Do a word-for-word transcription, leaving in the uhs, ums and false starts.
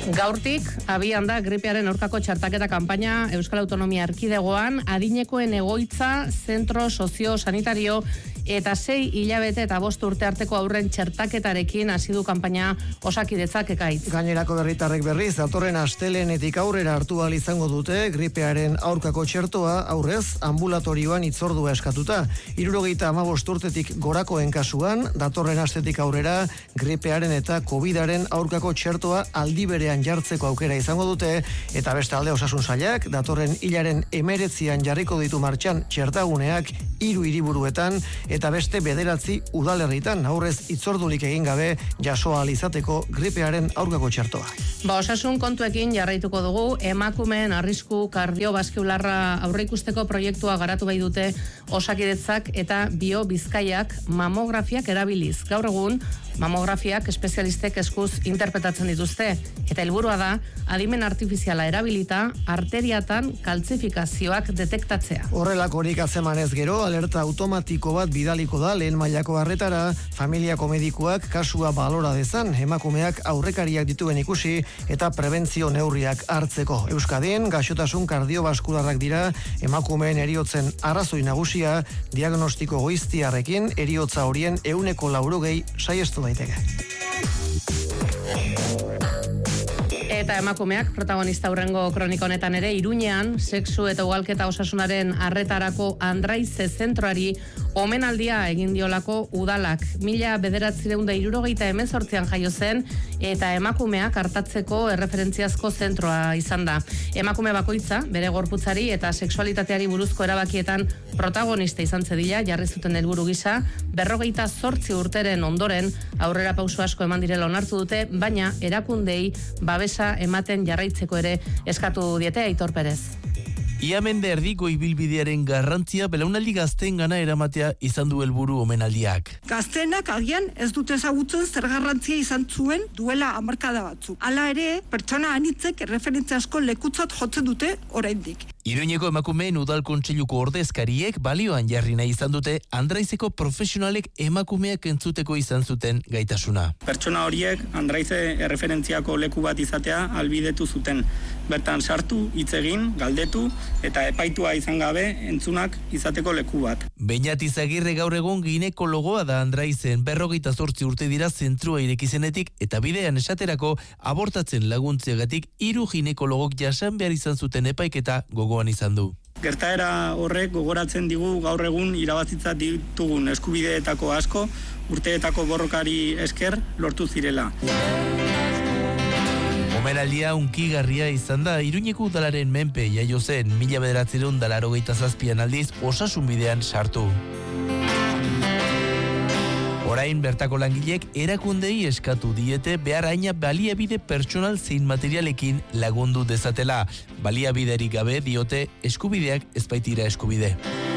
Gaurtik, abian da gripearen aurkako txertaketa kanpaina Euskal Autonomia Erkidegoan, adinekoen egoitza, zentro sozio-sanitario eta sei hilabete eta bost urte arteko aurren txertaketarekin hasi du kanpaina Osakidetzak ekaitz. Gainerako berritarrek berriz, datorren astelehenetik aurrera hartu ahal izango dute gripearen aurkako txertoa, aurrez ambulatorioan hitzordua eskatuta. hirurogeita hamabost urtetik gorakoen kasuan, datorren astetik aurrera gripearen eta covidaren aurkako txertoa aldi berean jartzeko aukera izango dute, eta beste alde Osasun Sailak datorren hilaren emeretzian jarriko ditu martxan txertaguneak hiru hiriburuetan eta beste bederatzi udalerritan, aurrez hitzordurik egin gabe jaso ahal izateko gripearen aurkako txertoa. Ba, osasun kontuekin jarraituko dugu, emakumeen arrisku kardiobaskularra aurreikusteko proiektua garatu bai dute Osakidetzak eta Bio Bizkaiak mamografiak erabiliz. Gaur egun, mamografiak espezialistek eskuz interpretatzen dituzte, eta helburua da adimen artifiziala erabilita arteriatan kaltsifikazioak detektatzea. Horrelakorik atzemanez gero, alerta automatiko bat bidaliko da lehen mailako arretara, familiako medikuak kasua balora dezan, emakumeak aurrekariak dituen ikusi eta prebentzio neurriak hartzeko. Euskadin, gaixotasun kardiobaskularrak dira emakumeen heriotzen arrazoi nagusia, diagnostiko goiztiarrekin heriotza horien ehuneko laurogei saiestu daiteke. Eta emakumeak protagonista hurrengo kronika honetan ere, Iruñean, sexu eta ugalketa osasunaren arretarako Andraize zentroari omenaldia egin diolako udalak. Mila bederatzireun da hirurogeita hemezortzian jaio zen eta emakumeak hartatzeko erreferentziazko zentroa izan da. Emakume bakoitza, bere gorputzari eta sexualitateari buruzko erabakietan protagonista izan zedila, jarri zuten helburu gisa, berrogeita zortzi urteren ondoren aurrera pauso asko eman direla onartu dute, baina erakundei babesa ematen jarraitzeko ere eskatu diete. Aitor Perez. Ia mende erdiko ibilbidearen garrantzia belaunaldi gazteen gana eramatea izan du helburu omenaldiak. Gazteenak agian ez dute ezagutzen zer garrantzia izan zuen duela hamarkada batzuk. Hala ere, pertsona anitzek erreferentzia asko lekutzat jotzen dute oraindik. Iruñeko emakumeen udal kontseiluko ordezkariek balioan jarri nahi izan dute Andraizeko profesionalek emakumeak entzuteko izan zuten gaitasuna. Pertsona horiek Andraize erreferentziako leku bat izatea albidetu zuten. Bertan sartu, hitz egin, galdetu eta epaitua izan gabe entzunak izateko leku bat. Beñat Izagirre gaur egun ginekologoa da Andraizen, berrogeita zortzi urte dira zentrua irekizenetik eta bidean esaterako abortatzen laguntzeagatik hiru ginekologok jasan behar izan zuten epaiketa gogoan izan du. Gertaera horrek gogoratzen digu gaur egun irabazitzat ditugun eskubideetako asko urteetako borrokari esker lortu zirela. Omenaldia unkigarria izan da, Iruñeko udalaren menpe jaio zen, mila bederatzireun da laurogeita zazpian aldiz osasun bidean sartu. Orain bertako langilek erakundei eskatu diete behar aina baliabide pertsonal zein materialekin lagundu dezatela. Baliabiderik gabe diote eskubideak ez baitira eskubide.